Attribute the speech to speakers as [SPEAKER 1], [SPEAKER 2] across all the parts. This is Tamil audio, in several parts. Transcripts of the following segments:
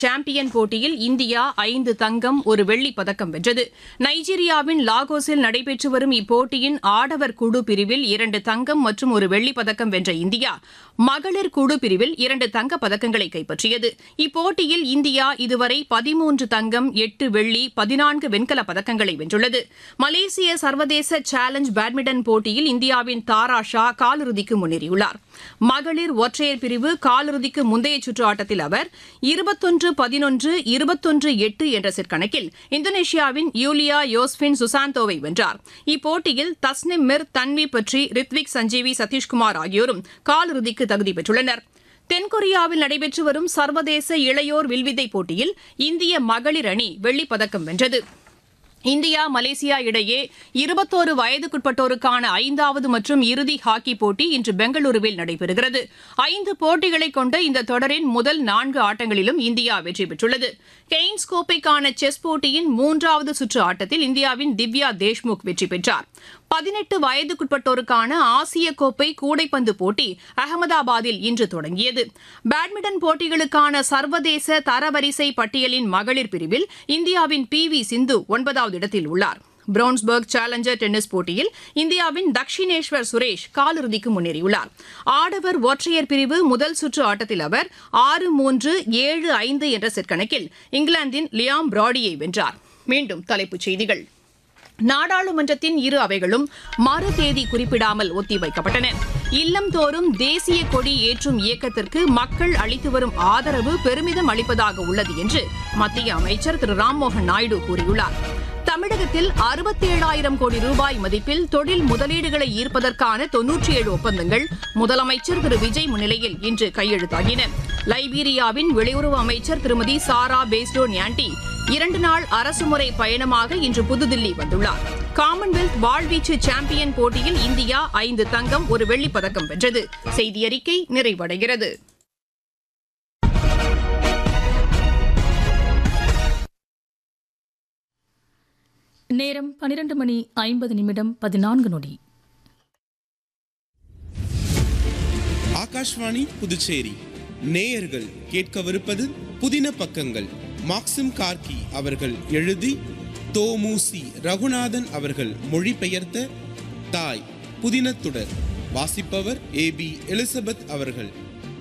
[SPEAKER 1] சாம்பியன் போட்டியில் இந்தியா 5 தங்கம் 1 வெள்ளிப் பதக்கம் வென்றது. நைஜீரியாவின் லாகோஸில் நடைபெற்று வரும் இப்போட்டியின் ஆடவர் குழு பிரிவில் 2 தங்கம் மற்றும் 1 வெள்ளிப் பதக்கம் வென்ற இந்தியா மகளிர் குழு பிரிவில் 2 தங்கப் பதக்கங்களை கைப்பற்றியது. இப்போட்டியில் இந்தியா இதுவரை 13 தங்கம் 8 வெள்ளி 14 வெண்கலப் பதக்கங்களை வென்றுள்ளது. மலேசிய சர்வதேச சேலஞ்ச் பேட்மிண்டன் போட்டியில் இந்தியாவின் தாரா ஷா காலிறுதிக்கு முன்னேறியுள்ளார். மகளிர் ஒற்றையர் பிரிவு காலிறுதிக்கு முந்தைய சுற்று ஆட்டத்தில் அவர் 21-11, 21-8 என்ற செட் கணக்கில் இந்தோனேஷியாவின் யூலியா யோஸ்பின் சுசாந்தோவை வென்றார். இப்போட்டியில் தஸ்னிம் மிர், தன்வி பட்ரி, ரித்விக் சஞ்சீவி, சதீஷ்குமார் ஆகியோரும் காலிறுதிக்கு தகுதி பெற்றுள்ளனர். தென்கொரியாவில் நடைபெற்று வரும் சர்வதேச இளையோர் வில்வித்தை போட்டியில் இந்திய மகளிர் அணி வெள்ளிப் பதக்கம் வென்றது. இந்தியா மலேசியா இடையே 21 வயதுக்குட்பட்டோருக்கான 5வது மற்றும் இறுதி ஹாக்கி போட்டி இன்று பெங்களூருவில் நடைபெறுகிறது. 5 போட்டிகளை கொண்ட இந்த தொடரின் முதல் 4 ஆட்டங்களிலும் இந்தியா வெற்றி பெற்றுள்ளது. கெய்ன்ஸ் கோப்பைக்கான செஸ் போட்டியின் 3வது சுற்று ஆட்டத்தில் இந்தியாவின் திவ்யா தேஷ்முக் வெற்றி பெற்றார். 18 வயதுக்குட்பட்டோருக்கான ஆசிய கோப்பை கூடைப்பந்து போட்டி அகமதாபாத்தில் இன்று தொடங்கியது. பேட்மிண்டன் போட்டிகளுக்கான சர்வதேச தரவரிசை பட்டியலின் மகளிர் பிரிவில் இந்தியாவின் PV சிந்து 9வது இடத்தில் உள்ளார். பிரவுன்ஸ்பர்க் சேலஞ்சர் டென்னிஸ் போட்டியில் இந்தியாவின் தக்ஷினேஸ்வர் சுரேஷ் காலிறுதிக்கு முன்னேறியுள்ளார். ஆடவர் ஒற்றையர் பிரிவு முதல் சுற்று ஆட்டத்தில் அவர் 6-3, 7-5 என்ற செட் கணக்கில் இங்கிலாந்தின் லியாம் பிராடியை வென்றார். மீண்டும் தலைப்புச் செய்திகள். நாடாளுமன்றத்தின் இரு அவைகளும் மறு தேதி குறிப்பிடாமல் ஒத்திவைக்கப்பட்டன. இல்லம்தோறும் தேசிய கொடி ஏற்றும் இயக்கத்திற்கு மக்கள் அளித்து வரும் ஆதரவு பெருமிதம் அளிப்பதாக உள்ளது என்று மத்திய அமைச்சர் திரு ராம்மோகன் நாயுடு கூறியுள்ளார். தமிழகத்தில் 67,000 கோடி ரூபாய் மதிப்பில் தொழில் முதலீடுகளை ஈர்ப்பதற்கான 97 ஒப்பந்தங்கள் முதலமைச்சர் திரு விஜய் முன்னிலையில் இன்று கையெழுத்தாகின. லைபீரியாவின் வெளியுறவு அமைச்சர் திருமதி சாரா பேஸ்டோ ஞாண்டி 2 நாள் அரசுமுறை பயணமாக இன்று புதுதில்லி வந்துள்ளார். காமன்வெல்த் வாழ்வீச்சு சாம்பியன் போட்டியில் இந்தியா 5 தங்கம் 1 வெள்ளிப் பதக்கம் வென்றது. செய்தியறிக்கை நிறைவடைகிறது.
[SPEAKER 2] நேரம் 12:50
[SPEAKER 3] ஆகாஷ்வாணி புதுச்சேரி. நேயர்கள் கேட்கவிருப்பது புதின பக்கங்கள். மாக்சிம் கார்கி அவர்கள் எழுதி தோமுசி ரகுநாதன் அவர்கள் மொழிபெயர்த்த தாய் புதினத்துடர். வாசிப்பவர் AB எலிசபெத் அவர்கள்.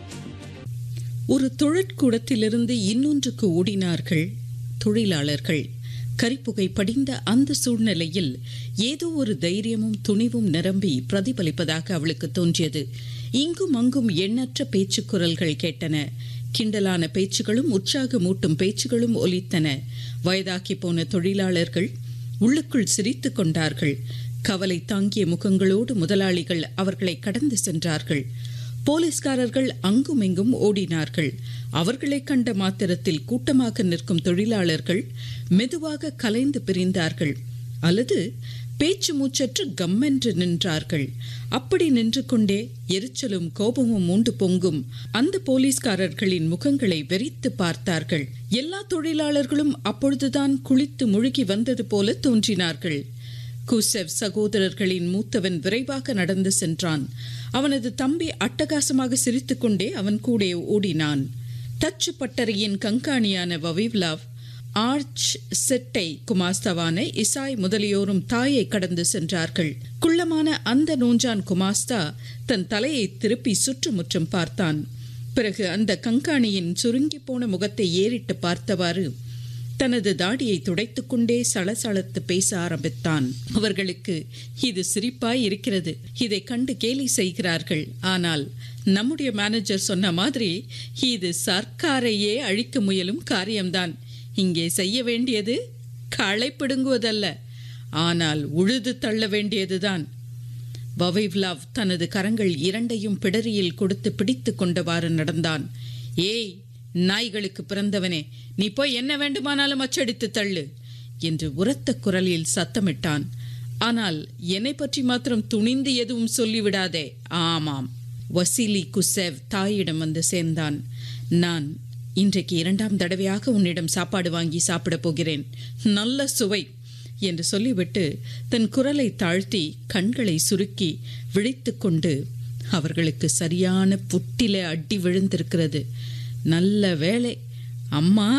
[SPEAKER 4] ஒரு தொழிற்கூடத்திலிருந்து இன்னொன்றுக்கு ஓடினார்கள் தொழிலாளர்கள். கரிப்புகை படிந்த அந்த சூழ்நிலையில் ஏதோ ஒரு தைரியமும் துணிவும் நிரம்பி பிரதிபலிப்பதாக அவளுக்கு தோன்றியது. இங்கும் அங்கும் எண்ணற்ற பேச்சு குரல்கள் கேட்டன. கிண்டலான பேச்சுகளும் உற்சாகமூட்டும் பேச்சுகளும் ஒலித்தன. வயதாக்கி போன தொழிலாளர்கள் உள்ளுக்குள் சிரித்துக் கொண்டார்கள். கவலை தாங்கிய முகங்களோடு முதலாளிகள் அவர்களை கடந்து சென்றார்கள். போலீஸ்காரர்கள் அங்கும் இங்கும் ஓடினார்கள். அவர்களை கண்ட மாத்திரத்தில் கூட்டமாக நிற்கும் தொழிலாளர்கள் மெதுவாக கலைந்து பிரிந்தார்கள் அல்லது பேச்சு மூச்சற்று கம்மென்று நின்றார்கள். அப்படி நின்று கொண்டே எரிச்சலும் கோபமும் மூண்டு பொங்கும் அந்த போலீஸ்காரர்களின் முகங்களை வெறித்து பார்த்தார்கள். எல்லா தொழிலாளர்களும் அப்பொழுதுதான் குளித்து முழுகி வந்தது போல தோன்றினார்கள். குசெவ் சகோதரர்களின் மூத்தவன் விரைவாக நடந்து சென்றான். அவனது தம்பி அட்டகாசமாக சிரித்துக்கொண்டே அவன் கூட ஓடினான். டச்சு பட்டறையின் கண்காணியான வவிவ்லாவ், ஆர்ச் செட்டை குமாஸ்தாவான இசாய் முதலியோரும் தாயை கடந்து சென்றார்கள். குள்ளமான அந்த நோஞ்சான் குமாஸ்தா தன் தலையை திருப்பி சுற்றுமுற்றும் பார்த்தான். பிறகு அந்த கண்காணியின் சுருங்கி போன முகத்தை ஏறிட்டு பார்த்தவாறு தனது தாடியை துடைத்துக் கொண்டே சலசலத்து பேச ஆரம்பித்தான். அவர்களுக்கு இது சிரிப்பாய் இருக்கிறது. இதை கண்டு கேலி செய்கிறார்கள். ஆனால் நம்முடைய மேனேஜர் சொன்ன மாதிரி இது சர்க்காரையே அழிக்க முயலும் காரியம்தான். இங்கே செய்ய வேண்டியது களை பிடுங்குவதல்ல, ஆனால் உழுது தள்ள வேண்டியதுதான். வவிவ்லாவ் தனது கரங்கள் இரண்டையும் பிடரியில் கொடுத்து பிடித்து கொண்டவாறு நடந்தான். ஏய் நாய்களுக்கு பிறந்தவனே, நீ போய் என்ன வேண்டுமானாலும் அச்சடித்து தள்ளு என்று உரத்த குரலில் சத்தமிட்டான். ஆனால் என்னை பற்றி மாத்திரம் துணிந்து எதுவும் சொல்லிவிடாதே. ஆமாம். வசீலி குசெவ் தாயிடம் வந்து சேர்ந்தான். நான் இன்றைக்கு 2ஆம் தடவையாக உன்னிடம் சாப்பாடு வாங்கி சாப்பிடப் போகிறேன். நல்ல சுவை என்று சொல்லிவிட்டு தன் குரலை தாழ்த்தி கண்களை சுருக்கி விழித்து கொண்டு, அவர்களுக்கு சரியான புட்டில அடி விழுந்திருக்கிறது. நல்ல வேளை, அம்மா